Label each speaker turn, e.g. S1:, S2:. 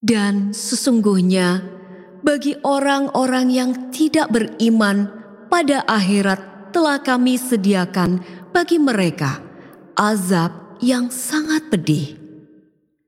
S1: Dan sesungguhnya bagi orang-orang yang tidak beriman pada akhirat telah kami sediakan bagi mereka azab yang sangat pedih.